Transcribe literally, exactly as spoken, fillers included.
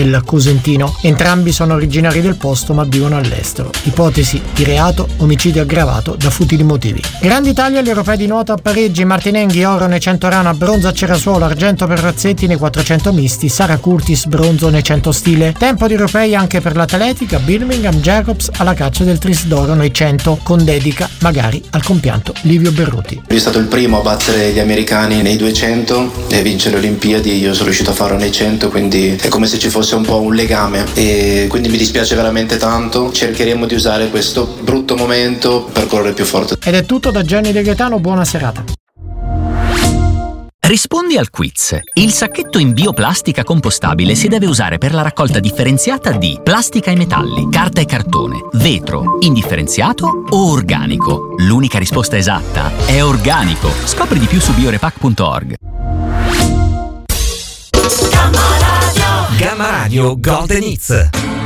del Cosentino. Entrambi sono originari del posto ma vivono all'estero. Ipotesi di reato: omicidio aggravato da futili motivi. Grande Italia agli europei di nuoto a Parigi: Martinenghi oro nei cento rana, bronzo a Cerasuolo, argento per Razzetti nei quattrocento misti, Sara Curtis bronzo nei cento stile. Tempo di europei anche per l'atletica: Birmingham Jacobs alla caccia del tris d'oro nei cento, con dedica magari al compianto Livio Berruti. Lui è stato il primo a battere gli americani nei duecento e vincere le Olimpiadi. Io sono riuscito a farlo nei cento, quindi è come se ci fosse un po' un legame e quindi mi dispiace veramente tanto. Cercheremo di usare questo brutto momento per correre più forte. Ed è tutto da Gianni De Gaetano, buona serata. Rispondi al quiz. Il sacchetto in bioplastica compostabile si deve usare per la raccolta differenziata di plastica e metalli, carta e cartone, vetro, indifferenziato o organico. L'unica risposta esatta è organico. Scopri di più su biorepac punto org. Gamma Radio Golden Hits.